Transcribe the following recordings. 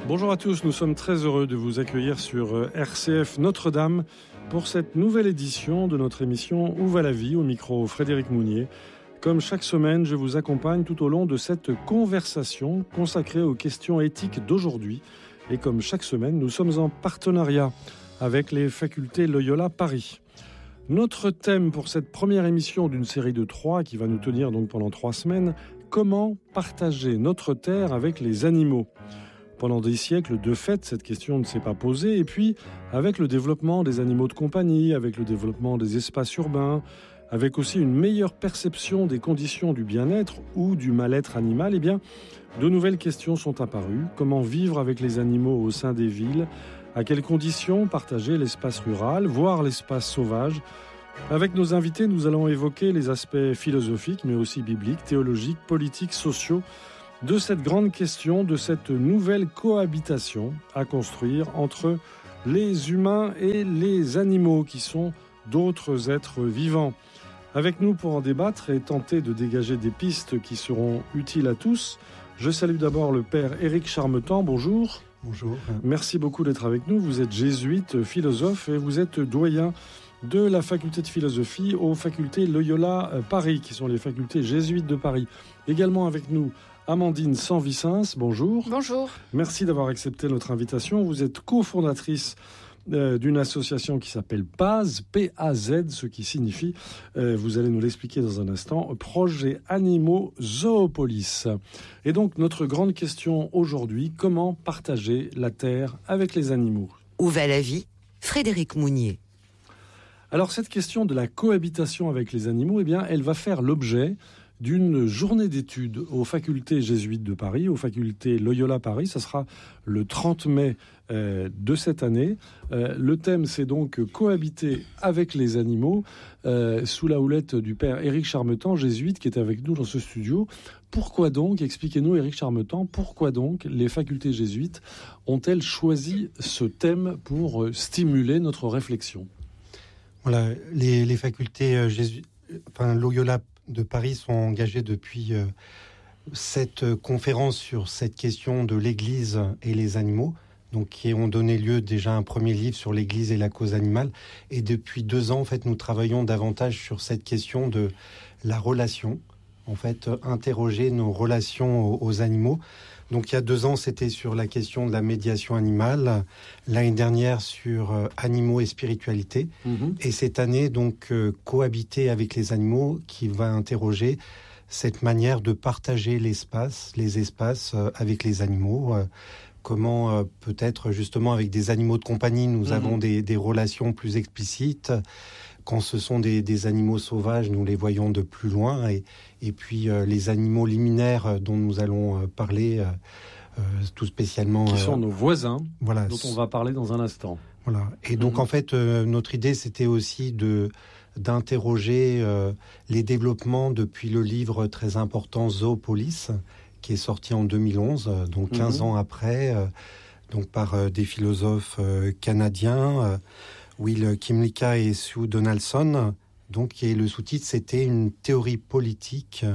Bonjour à tous, nous sommes très heureux de vous accueillir sur RCF Notre-Dame pour cette nouvelle édition de notre émission Où va la vie, au micro Frédéric Mounier. Comme chaque semaine, je vous accompagne tout au long de cette conversation consacrée aux questions éthiques d'aujourd'hui. Et comme chaque semaine, nous sommes en partenariat avec les facultés Loyola Paris. Notre thème pour cette première émission d'une série de 3 qui va nous tenir donc pendant 3 semaines, comment partager notre terre avec les animaux ? Pendant des siècles, de fait, cette question ne s'est pas posée. Et puis, avec le développement des animaux de compagnie, avec le développement des espaces urbains, avec aussi une meilleure perception des conditions du bien-être ou du mal-être animal, eh bien, de nouvelles questions sont apparues. Comment vivre avec les animaux au sein des villes ? À quelles conditions partager l'espace rural, voire l'espace sauvage ? Avec nos invités, nous allons évoquer les aspects philosophiques, mais aussi bibliques, théologiques, politiques, sociaux, de cette grande question, de cette nouvelle cohabitation à construire entre les humains et les animaux qui sont d'autres êtres vivants. Avec nous pour en débattre et tenter de dégager des pistes qui seront utiles à tous, je salue d'abord le père Éric Charmetan. Bonjour. Bonjour. Merci beaucoup d'être avec nous. Vous êtes jésuite, philosophe et vous êtes doyen de la faculté de philosophie aux facultés Loyola Paris, qui sont les facultés jésuites de Paris. Également avec nous, Amandine Sanvicens, bonjour. Bonjour. Merci d'avoir accepté notre invitation. Vous êtes cofondatrice d'une association qui s'appelle PAZ, P-A-Z, ce qui signifie, vous allez nous l'expliquer dans un instant, Projet Animaux Zoopolis. Et donc, notre grande question aujourd'hui, comment partager la terre avec les animaux ? Où va la vie ? Frédéric Mounier. Alors, cette question de la cohabitation avec les animaux, eh bien, elle va faire l'objet d'une journée d'études aux facultés jésuites de Paris, aux facultés Loyola Paris. Ça sera le 30 mai de cette année. Le thème, c'est donc cohabiter avec les animaux, sous la houlette du père Éric Charmetan, jésuite, qui est avec nous dans ce studio. Pourquoi donc, expliquez-nous Éric Charmetan, pourquoi donc les facultés jésuites ont-elles choisi ce thème pour stimuler notre réflexion ? Voilà, les facultés Loyola de Paris sont engagés depuis cette conférence sur cette question de l'Église et les animaux, donc qui ont donné lieu déjà à un premier livre sur l'Église et la cause animale. Et depuis 2 ans, en fait, nous travaillons davantage sur cette question de la relation, en fait, interroger nos relations aux animaux. Donc il y a 2 ans, c'était sur la question de la médiation animale. L'année dernière, sur animaux et spiritualité. Et cette année, donc, cohabiter avec les animaux, qui va interroger cette manière de partager les espaces avec les animaux. Comment peut-être justement avec des animaux de compagnie, nous avons des relations plus explicites. Quand ce sont des animaux sauvages, nous les voyons de plus loin. Et puis les animaux liminaires dont nous allons parler tout spécialement... Qui sont nos voisins, voilà, dont on va parler dans un instant. Voilà. Et donc en fait, notre idée, c'était aussi d'interroger les développements depuis le livre très important Zoopolis, qui est sorti en 2011, donc 15 ans après, donc par des philosophes canadiens, Will Kymlicka et Sue Donaldson. Donc, et le sous-titre, c'était une théorie politique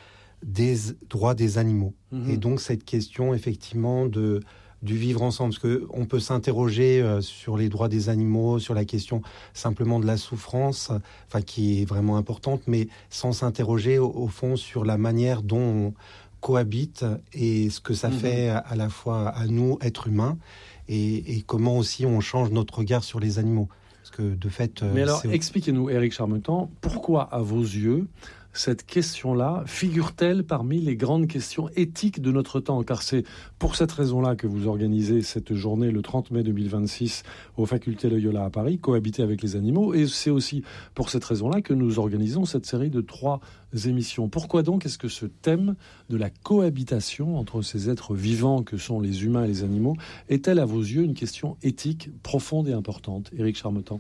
des droits des animaux. Et donc, cette question, effectivement, du vivre ensemble. Parce qu'on peut s'interroger sur les droits des animaux, sur la question simplement de la souffrance, enfin, qui est vraiment importante, mais sans s'interroger, au fond, sur la manière dont on cohabite et ce que ça fait à la fois à nous, êtres humains, et comment aussi on change notre regard sur les animaux. Parce que de fait... Mais alors, expliquez-nous, Éric Charmetan, pourquoi, à vos yeux, cette question-là figure-t-elle parmi les grandes questions éthiques de notre temps ? Car c'est pour cette raison-là que vous organisez cette journée le 30 mai 2026 aux facultés Loyola à Paris, cohabiter avec les animaux. Et c'est aussi pour cette raison-là que nous organisons cette série de 3 émissions. Pourquoi donc est-ce que ce thème de la cohabitation entre ces êtres vivants que sont les humains et les animaux est-elle à vos yeux une question éthique profonde et importante ? Éric Charmetan.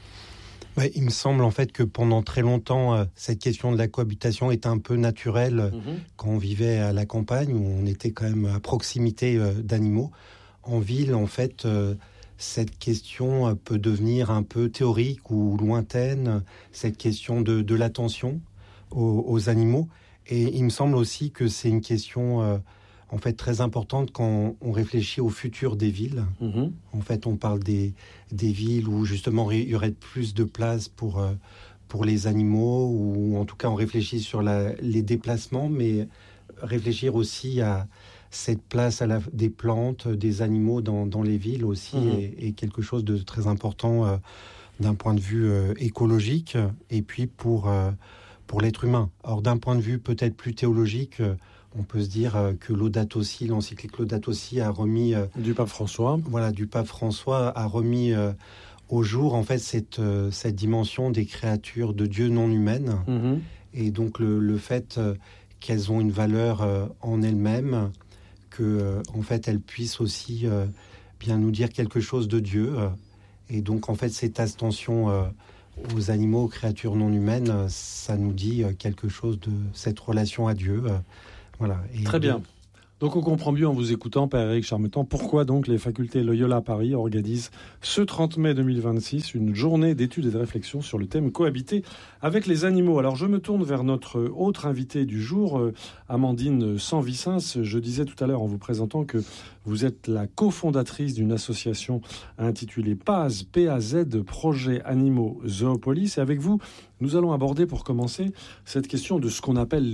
Ouais, il me semble en fait que pendant très longtemps, cette question de la cohabitation était un peu naturelle quand on vivait à la campagne, où on était quand même à proximité d'animaux. En ville, en fait, cette question peut devenir un peu théorique ou lointaine, cette question de l'attention aux animaux. Et il me semble aussi que c'est une question en fait très importante quand on réfléchit au futur des villes. En fait, on parle des villes où justement il y aurait plus de place pour les animaux, ou en tout cas on réfléchit sur les déplacements, mais réfléchir aussi à cette place des plantes, des animaux dans les villes aussi est quelque chose de très important d'un point de vue écologique et puis pour l'être humain. Or, d'un point de vue peut-être plus théologique, on peut se dire que Laudato Si, l'encyclique Laudato Si a remis... du pape François. Voilà, du pape François a remis au jour en fait cette dimension des créatures de Dieu non humaines. Et donc le fait qu'elles ont une valeur en elles-mêmes, que en fait elles puissent aussi bien nous dire quelque chose de Dieu. Et donc en fait cette attention aux animaux, aux créatures non humaines, ça nous dit quelque chose de cette relation à Dieu. Voilà. Et très bien. Donc on comprend mieux en vous écoutant, Père Éric Charmetan, pourquoi donc les facultés Loyola Paris organisent ce 30 mai 2026 une journée d'études et de réflexion sur le thème cohabiter avec les animaux. Alors je me tourne vers notre autre invitée du jour, Amandine Sanvicens. Je disais tout à l'heure en vous présentant que vous êtes la cofondatrice d'une association intitulée PAZ, Projet Animaux Zoopolis. Et avec vous, nous allons aborder pour commencer cette question de ce qu'on appelle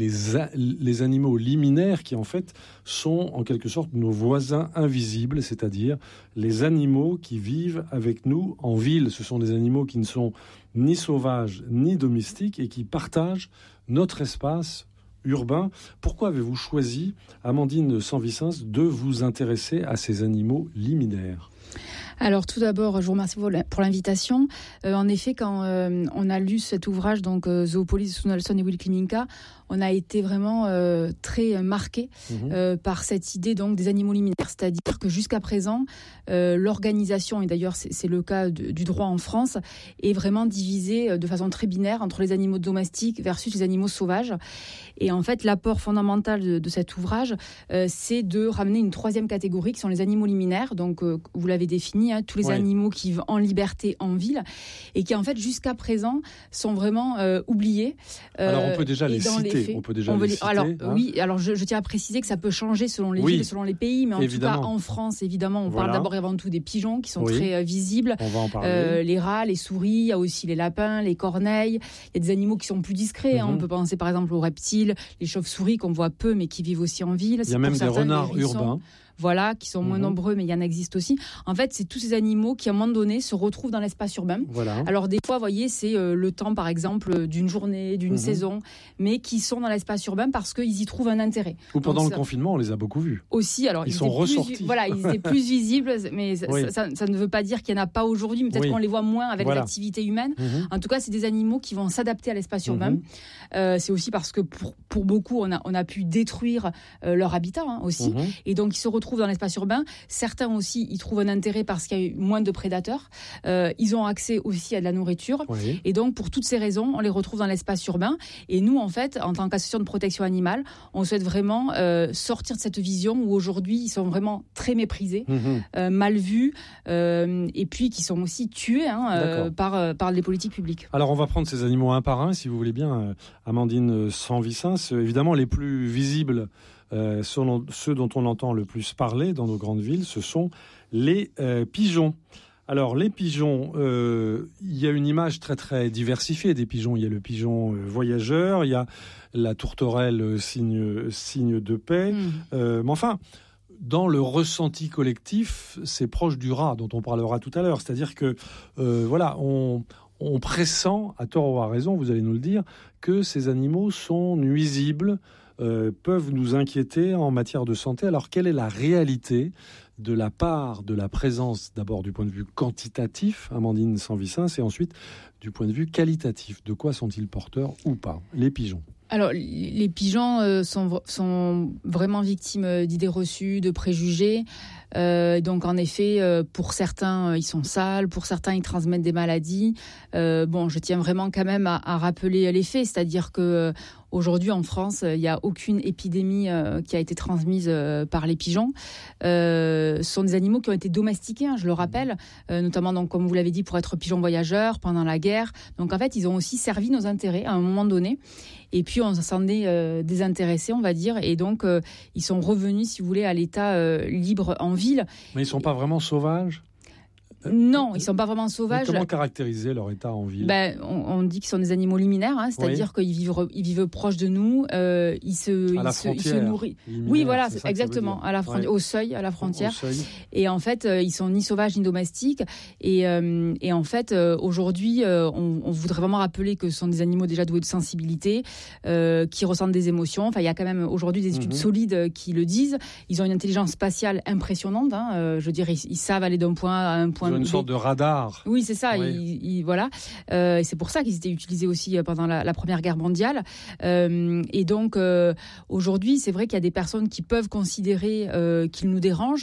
les animaux liminaires qui en fait sont en quelque sorte nos voisins invisibles, c'est-à-dire les animaux qui vivent avec nous en ville. Ce sont des animaux qui ne sont ni sauvages ni domestiques et qui partagent notre espace urbain. Pourquoi avez-vous choisi, Amandine Sanvicens, de vous intéresser à ces animaux liminaires ? Alors tout d'abord, je vous remercie pour l'invitation. En effet, quand on a lu cet ouvrage, donc Zoopolis sous Nelson et Will Kliminka, on a été vraiment très marqué par cette idée donc des animaux liminaires. C'est-à-dire que jusqu'à présent, l'organisation, et d'ailleurs c'est le cas du droit en France, est vraiment divisée de façon très binaire entre les animaux domestiques versus les animaux sauvages. Et en fait, l'apport fondamental de cet ouvrage, c'est de ramener une troisième catégorie qui sont les animaux liminaires. Donc, vous l'avez défini, tous les animaux qui vivent en liberté en ville et qui, en fait, jusqu'à présent, sont vraiment oubliés. Alors, on peut déjà les citer. Oui, alors je tiens à préciser que ça peut changer selon les villes, selon les pays, mais en tout cas, en France, évidemment, on parle d'abord et avant tout des pigeons qui sont très visibles. On va en parler. Les rats, les souris, il y a aussi les lapins, les corneilles. Il y a des animaux qui sont plus discrets. On peut penser par exemple aux reptiles, les chauves-souris qu'on voit peu mais qui vivent aussi en ville. Il y a même des renards urbains. Voilà, qui sont moins nombreux, mais il y en existe aussi. En fait, c'est tous ces animaux qui, à un moment donné, se retrouvent dans l'espace urbain. Voilà. Alors, des fois, vous voyez, c'est le temps, par exemple, d'une journée, d'une saison, mais qui sont dans l'espace urbain parce qu'ils y trouvent un intérêt. Ou pendant le confinement, on les a beaucoup vus. Aussi, alors ils sont ressortis. Ils étaient plus visibles, mais ça ne veut pas dire qu'il n'y en a pas aujourd'hui, mais peut-être qu'on les voit moins avec l'activité humaine. En tout cas, c'est des animaux qui vont s'adapter à l'espace urbain. C'est aussi parce que pour beaucoup, on a pu détruire leur habitat aussi. Et donc, ils se retrouvent dans l'espace urbain. Certains aussi, ils trouvent un intérêt parce qu'il y a eu moins de prédateurs. Ils ont accès aussi à de la nourriture. Et donc, pour toutes ces raisons, on les retrouve dans l'espace urbain. Et nous, en fait, en tant qu'association de protection animale, on souhaite vraiment sortir de cette vision où aujourd'hui, ils sont vraiment très méprisés, mal vus, et puis qui sont aussi tués par les politiques publiques. Alors, on va prendre ces animaux un par un, si vous voulez bien, Amandine Sanvicens. Évidemment, les plus visibles, ceux dont on entend le plus parler dans nos grandes villes, ce sont les pigeons. Alors, les pigeons, il y a une image très, très diversifiée des pigeons. Il y a le pigeon voyageur, il y a la tourterelle signe de paix. Mais enfin, dans le ressenti collectif, c'est proche du rat dont on parlera tout à l'heure. C'est-à-dire que, on pressent, à tort ou à raison, vous allez nous le dire, que ces animaux sont nuisibles, peuvent nous inquiéter en matière de santé. Alors, quelle est la réalité de la part de la présence, d'abord du point de vue quantitatif, Amandine Sanvicens, et ensuite du point de vue qualitatif? De quoi sont-ils porteurs ou pas, les pigeons? Alors, les pigeons sont vraiment victimes d'idées reçues, de préjugés. Donc, en effet, pour certains, ils sont sales, pour certains, ils transmettent des maladies. Je tiens vraiment quand même à rappeler les faits, c'est-à-dire que Aujourd'hui, en France, il n'y a aucune épidémie qui a été transmise par les pigeons. Ce sont des animaux qui ont été domestiqués, je le rappelle, notamment, donc, comme vous l'avez dit, pour être pigeons voyageurs pendant la guerre. Donc, en fait, ils ont aussi servi nos intérêts à un moment donné. Et puis, on s'en est désintéressés, on va dire. Et donc, ils sont revenus, si vous voulez, à l'état libre en ville. Mais ils ne sont pas vraiment sauvages ? Non, ils ne sont pas vraiment sauvages. Mais comment caractériser leur état en ville ? On dit qu'ils sont des animaux liminaires, c'est-à-dire qu'ils vivent proches de nous, ils se nourrissent. Oui, voilà, exactement, à la frontière, au seuil, à la frontière. Et en fait, ils sont ni sauvages ni domestiques. Et en fait, aujourd'hui, on voudrait vraiment rappeler que ce sont des animaux déjà doués de sensibilité, qui ressentent des émotions. Enfin, il y a quand même aujourd'hui des études solides qui le disent. Ils ont une intelligence spatiale impressionnante. Je veux dire, ils savent aller d'un point à un point. Ils ont une sorte de radar. Oui, c'est ça. Voilà. C'est pour ça qu'ils étaient utilisés aussi pendant la Première Guerre mondiale. Et donc, aujourd'hui, c'est vrai qu'il y a des personnes qui peuvent considérer qu'ils nous dérangent,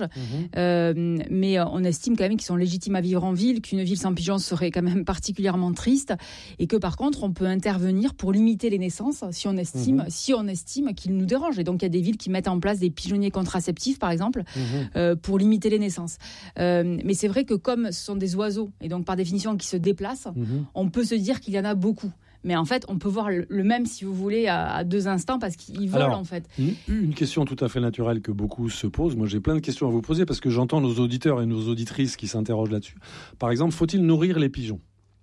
mais on estime quand même qu'ils sont légitimes à vivre en ville, qu'une ville sans pigeons serait quand même particulièrement triste, et que par contre, on peut intervenir pour limiter les naissances si on estime qu'ils nous dérangent. Et donc, il y a des villes qui mettent en place des pigeonniers contraceptifs, par exemple, pour limiter les naissances. Mais c'est vrai que comme ce sont des oiseaux, et donc par définition qui se déplacent, on peut se dire qu'il y en a beaucoup. Mais en fait, on peut voir le même, si vous voulez, à deux instants, parce qu'ils volent, en fait. Une question tout à fait naturelle que beaucoup se posent. Moi, j'ai plein de questions à vous poser, parce que j'entends nos auditeurs et nos auditrices qui s'interrogent là-dessus. Par exemple, faut-il nourrir les pigeons ?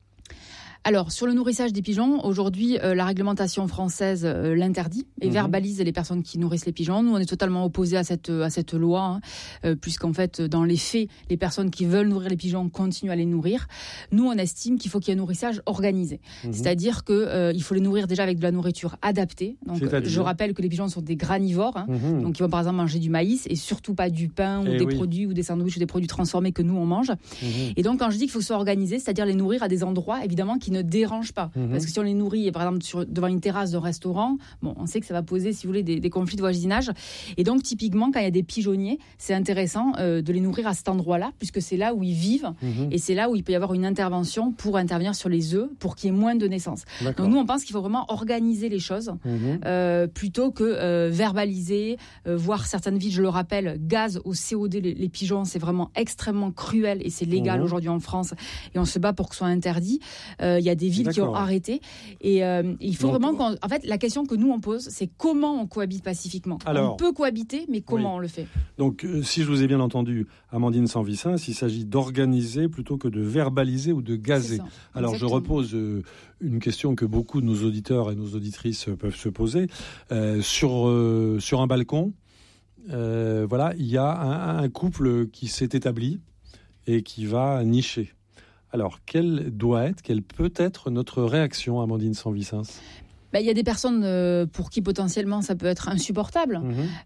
Alors, sur le nourrissage des pigeons, aujourd'hui, la réglementation française l'interdit et verbalise les personnes qui nourrissent les pigeons. Nous, on est totalement opposés à cette loi, puisqu'en fait, dans les faits, les personnes qui veulent nourrir les pigeons continuent à les nourrir. Nous, on estime qu'il faut qu'il y ait un nourrissage organisé. C'est-à-dire qu'il faut les nourrir déjà avec de la nourriture adaptée. Donc, je rappelle que les pigeons sont des granivores. Donc, ils vont par exemple manger du maïs et surtout pas du pain ou des produits ou des sandwichs ou des produits transformés que nous, on mange. Et donc, quand je dis qu'il faut que ce soit organisé, c'est-à-dire les nourrir à des endroits, évidemment, qui ne dérangent pas. Parce que si on les nourrit, par exemple, devant une terrasse d'un restaurant, on sait que ça va poser, si vous voulez, des conflits de voisinage. Et donc, typiquement, quand il y a des pigeonniers, c'est intéressant de les nourrir à cet endroit-là, puisque c'est là où ils vivent et c'est là où il peut y avoir une intervention pour intervenir sur les œufs, pour qu'il y ait moins de naissances. Donc, nous, on pense qu'il faut vraiment organiser les choses plutôt que verbaliser, voir certaines villes, je le rappelle, gaz au COD, les pigeons, c'est vraiment extrêmement cruel et c'est légal aujourd'hui en France et on se bat pour que ce soit interdit. Il y a des villes qui ont arrêté et il faut vraiment en fait, la question que nous on pose, c'est comment on cohabite pacifiquement. On peut cohabiter, mais comment on le fait? Donc, si je vous ai bien entendu, Amandine Sanvicens, il s'agit d'organiser plutôt que de verbaliser ou de gazer. Alors, je repose une question que beaucoup de nos auditeurs et nos auditrices peuvent se poser. Sur un balcon, voilà, il y a un couple qui s'est établi et qui va nicher. Alors, quelle peut être notre réaction, Amandine Sanvicens? Il y a des personnes pour qui potentiellement ça peut être insupportable.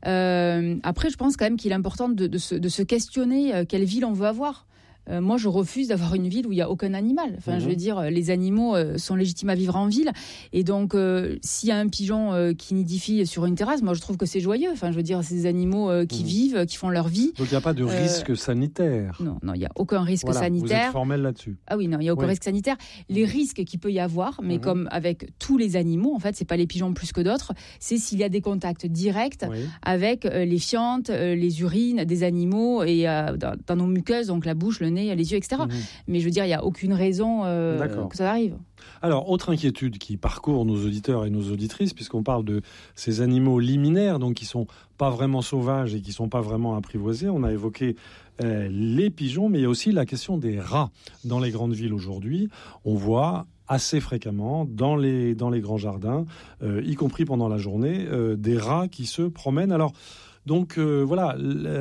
Après, je pense quand même qu'il est important de se questionner quelle ville on veut avoir. Moi, je refuse d'avoir une ville où il n'y a aucun animal. Enfin, je veux dire, les animaux sont légitimes à vivre en ville. Et donc, s'il y a un pigeon qui nidifie sur une terrasse, moi, je trouve que c'est joyeux. Enfin, je veux dire, c'est des animaux qui vivent, qui font leur vie. Donc, il n'y a pas de risque sanitaire. Non, il n'y a aucun risque sanitaire. Vous êtes formel là-dessus. Ah oui, non, il n'y a aucun risque sanitaire. Les risques qu'il peut y avoir, mais comme avec tous les animaux, en fait, c'est pas les pigeons plus que d'autres, c'est s'il y a des contacts directs avec les fientes, les urines des animaux et dans nos muqueuses, donc la bouche, le nez, les yeux, etc. Mais je veux dire, il n'y a aucune raison que ça arrive. Alors, autre inquiétude qui parcourt nos auditeurs et nos auditrices, puisqu'on parle de ces animaux liminaires, donc qui ne sont pas vraiment sauvages et qui ne sont pas vraiment apprivoisés. On a évoqué les pigeons, mais il y a aussi la question des rats. Dans les grandes villes aujourd'hui, on voit assez fréquemment dans les grands jardins, y compris pendant la journée, des rats qui se promènent. Alors, donc, voilà,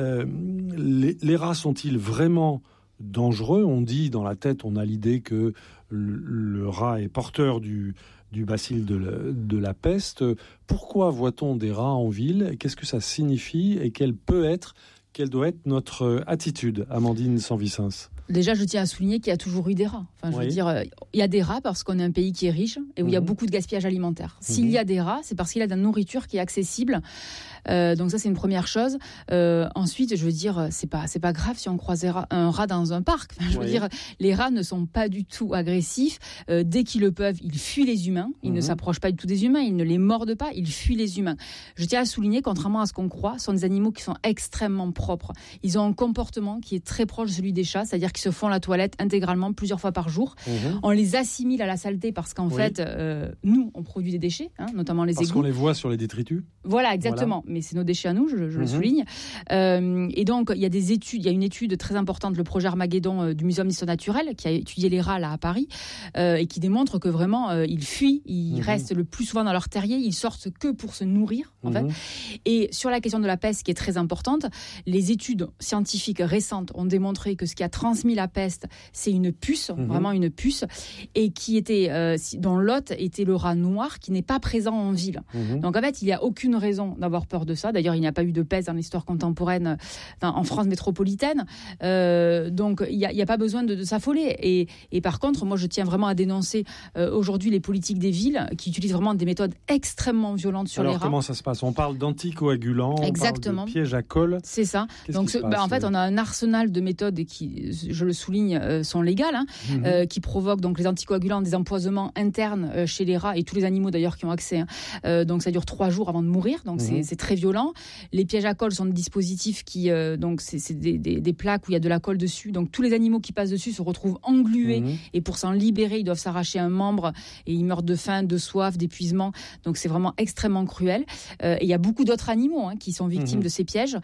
les rats sont-ils vraiment dangereux? On dit, dans la tête, on a l'idée que le rat est porteur du bacille de la peste. Pourquoi voit-on des rats en ville? Qu'est-ce que ça signifie et quelle doit être notre attitude, Amandine Sanvicens? Déjà, je tiens à souligner qu'il y a toujours eu des rats. Enfin, je veux dire, il y a des rats parce qu'on est un pays qui est riche et où il y a beaucoup de gaspillage alimentaire. S'il y a des rats, c'est parce qu'il y a de la nourriture qui est accessible. Donc ça, c'est une première chose. Ensuite, je veux dire, c'est pas grave si on croise un rat dans un parc. Enfin, je veux dire, les rats ne sont pas du tout agressifs. Dès qu'ils le peuvent, ils fuient les humains. Ils ne s'approchent pas du tout des humains. Ils ne les mordent pas. Ils fuient les humains. Je tiens à souligner, contrairement à ce qu'on croit, ce sont des animaux qui sont extrêmement propres. Ils ont un comportement qui est très proche de celui des chats, c'est-à-dire qu'ils se font la toilette intégralement plusieurs fois par jour. On les assimile à la saleté parce qu'en fait, nous, on produit des déchets, notamment les égouts. Parce qu'on les voit sur les détritus. Voilà, exactement. Mais c'est nos déchets à nous, je le souligne. Et donc, il y a des études. Il y a une étude très importante, le projet Armageddon du Muséum d'histoire naturelle, qui a étudié les rats là à Paris et qui démontre que vraiment, ils fuient, ils restent le plus souvent dans leur terrier, ils sortent que pour se nourrir, en fait. Et sur la question de la peste, qui est très importante, les études scientifiques récentes ont démontré que ce qui a transmis la peste, c'est une puce, vraiment une puce, et qui était, dont l'hôte était le rat noir, qui n'est pas présent en ville. Donc en fait, il n'y a aucune raison d'avoir peur de ça. D'ailleurs, il n'y a pas eu de peste dans l'histoire contemporaine en France métropolitaine. Donc il n'y a pas besoin de s'affoler. Et par contre, moi, je tiens vraiment à dénoncer aujourd'hui les politiques des villes qui utilisent vraiment des méthodes extrêmement violentes sur les rats. Alors comment ça se passe ? On parle d'anticoagulants, on parle de pièges à colle. C'est ça. Donc en fait, on a un arsenal de méthodes qui, je le souligne, sont légales, qui provoquent donc les anticoagulants, des empoisonnements internes chez les rats et tous les animaux d'ailleurs qui ont accès. Donc ça dure 3 jours avant de mourir, donc c'est très violent. Les pièges à colle sont des dispositifs qui, donc c'est des plaques où il y a de la colle dessus. Donc tous les animaux qui passent dessus se retrouvent englués et pour s'en libérer, ils doivent s'arracher un membre et ils meurent de faim, de soif, d'épuisement. Donc c'est vraiment extrêmement cruel. Et il y a beaucoup d'autres animaux qui sont victimes de ces pièges.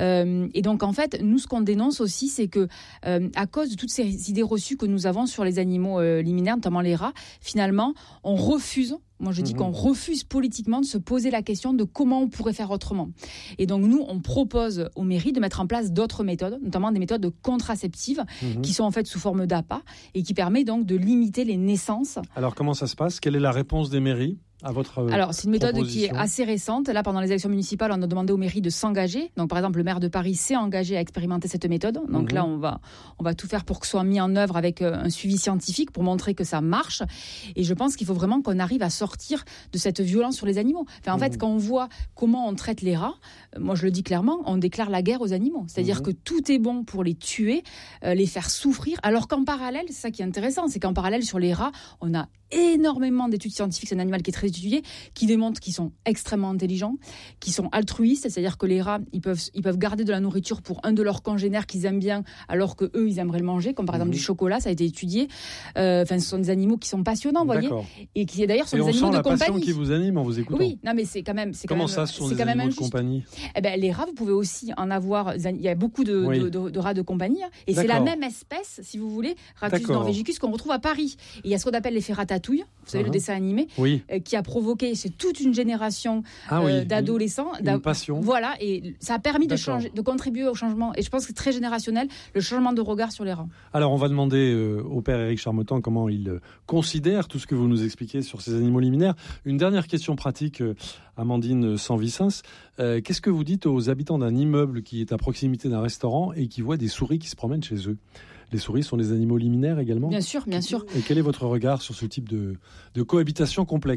Et donc en fait, nous ce qu'on dénonce aussi, c'est que à cause de toutes ces idées reçues que nous avons sur les animaux liminaires, notamment les rats, finalement, on refuse. Moi, je dis qu'on refuse politiquement de se poser la question de comment on pourrait faire autrement. Et donc, nous, on propose aux mairies de mettre en place d'autres méthodes, notamment des méthodes contraceptives qui sont en fait sous forme d'appât et qui permettent donc de limiter les naissances. Alors, comment ça se passe ? Quelle est la réponse des mairies ? Alors, c'est une méthode qui est assez récente. Là, pendant les élections municipales, on a demandé aux mairies de s'engager. Donc, par exemple, le maire de Paris s'est engagé à expérimenter cette méthode. Donc là, on va tout faire pour que ce soit mis en œuvre avec un suivi scientifique pour montrer que ça marche. Et je pense qu'il faut vraiment qu'on arrive à sortir de cette violence sur les animaux. Enfin, en fait, quand on voit comment on traite les rats, moi, je le dis clairement, on déclare la guerre aux animaux. C'est-à-dire que tout est bon pour les tuer, les faire souffrir. Alors qu'en parallèle, c'est ça qui est intéressant, c'est qu'en parallèle, sur les rats, on a énormément d'études scientifiques, c'est un animal qui est très étudié, qui démontrent qu'ils sont extrêmement intelligents, qui sont altruistes, c'est-à-dire que les rats, ils peuvent garder de la nourriture pour un de leurs congénères qu'ils aiment bien, alors que eux ils aimeraient le manger, comme par exemple du chocolat, ça a été étudié. Enfin, ce sont des animaux qui sont passionnants, vous voyez, et qui d'ailleurs sont des animaux de compagnie. On sent la passion qui vous anime en vous écoutant. Oui, non mais c'est quand même, comment ça, ce sont des animaux de compagnie ? Eh ben, les rats, vous pouvez aussi en avoir. Il y a beaucoup de rats de compagnie, et c'est la même espèce, si vous voulez, Rattus norvegicus, qu'on retrouve à Paris. Et il y a ce qu'on appelle l'effet ratatouille. Vous savez, le dessin animé, qui a provoqué chez toute une génération d'adolescents. Une passion. Voilà, et ça a permis de contribuer au changement. Et je pense que c'est très générationnel, le changement de regard sur les rats. Alors, on va demander au père Éric Charmetan comment il considère tout ce que vous nous expliquez sur ces animaux liminaires. Une dernière question pratique, Amandine Sanvicens. Qu'est-ce que vous dites aux habitants d'un immeuble qui est à proximité d'un restaurant et qui voient des souris qui se promènent chez eux ? Les souris sont des animaux liminaires également ? Bien sûr, bien sûr. Et quel est votre regard sur ce type de cohabitation complexe ?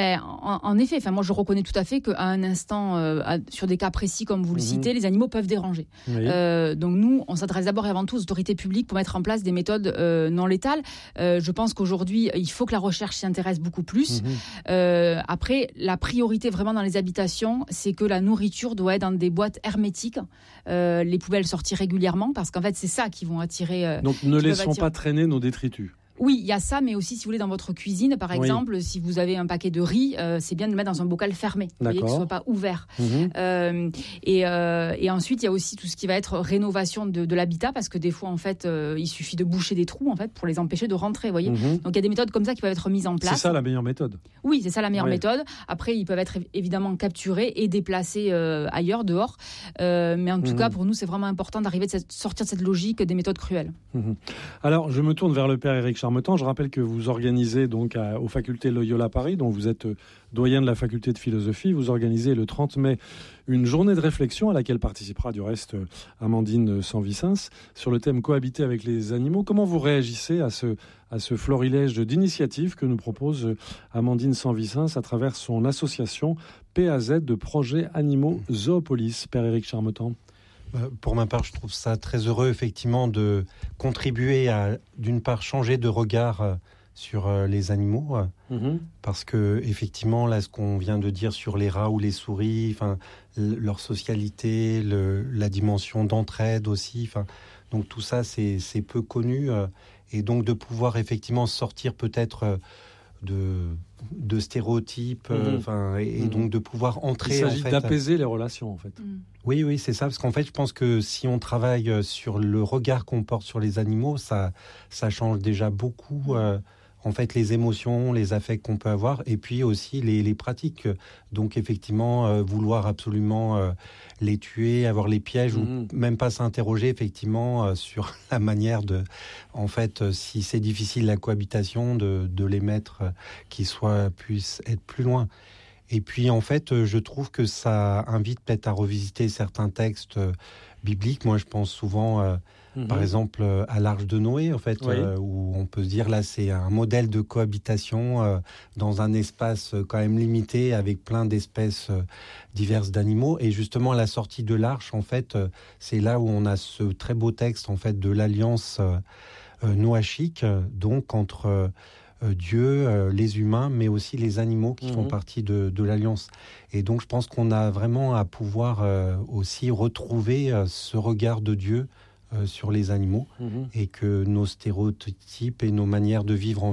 En effet, moi je reconnais tout à fait qu'à un instant, sur des cas précis comme vous le citez, les animaux peuvent déranger. Oui. Donc nous, on s'adresse d'abord et avant tout aux autorités publiques pour mettre en place des méthodes non létales. Je pense qu'aujourd'hui, il faut que la recherche s'y intéresse beaucoup plus. Après, la priorité vraiment dans les habitations, c'est que la nourriture doit être dans des boîtes hermétiques. Les poubelles sorties régulièrement, parce qu'en fait, c'est ça qui vont attirer... Donc ne laissons pas traîner nos détritus. Oui, il y a ça, mais aussi, si vous voulez, dans votre cuisine, par exemple, si vous avez un paquet de riz, c'est bien de le mettre dans un bocal fermé, vous voyez, que ce ne soit pas ouvert. Et ensuite, il y a aussi tout ce qui va être rénovation de l'habitat, parce que des fois, en fait, il suffit de boucher des trous, en fait, pour les empêcher de rentrer, vous voyez. Donc, il y a des méthodes comme ça qui peuvent être mises en place. C'est ça la meilleure méthode. Oui, c'est ça la meilleure méthode. Après, ils peuvent être évidemment capturés et déplacés ailleurs, dehors. Mais en tout cas, pour nous, c'est vraiment important d'arriver sortir de cette logique des méthodes cruelles. Alors, je me tourne vers le père Éric Charmetan. Je rappelle que vous organisez donc aux facultés Loyola Paris, dont vous êtes doyen de la faculté de philosophie. Vous organisez le 30 mai une journée de réflexion à laquelle participera du reste Amandine Sanvicens sur le thème cohabiter avec les animaux. Comment vous réagissez à ce florilège d'initiatives que nous propose Amandine Sanvicens à travers son association PAZ de projets animaux Zoopolis? Père Éric Charmetan. Pour ma part, je trouve ça très heureux, effectivement, de contribuer à, d'une part, changer de regard sur les animaux, parce que, effectivement, là, ce qu'on vient de dire sur les rats ou les souris, leur socialité, la dimension d'entraide aussi, donc tout ça, c'est peu connu, et donc de pouvoir, effectivement, sortir peut-être de stéréotypes, et donc de pouvoir entrer. Il s'agit d'apaiser les relations, en fait. Oui, c'est ça, parce qu'en fait, je pense que si on travaille sur le regard qu'on porte sur les animaux, ça change déjà beaucoup, en fait, les émotions, les affects qu'on peut avoir, et puis aussi les pratiques. Donc, effectivement, vouloir absolument les tuer, avoir les pièges, ou même pas s'interroger, effectivement, sur la manière de... En fait, si c'est difficile la cohabitation, de les mettre, puissent être plus loin. Et puis, en fait, je trouve que ça invite peut-être à revisiter certains textes bibliques. Moi, je pense souvent, par exemple, à l'Arche de Noé, en fait, où on peut se dire, là, c'est un modèle de cohabitation dans un espace quand même limité, avec plein d'espèces diverses d'animaux. Et justement, à la sortie de l'Arche, en fait, c'est là où on a ce très beau texte, en fait, de l'alliance noachique, donc entre... Dieu, les humains, mais aussi les animaux qui font partie de l'Alliance. Et donc, je pense qu'on a vraiment à pouvoir aussi retrouver ce regard de Dieu sur les animaux, et que nos stéréotypes et nos manières de vivre en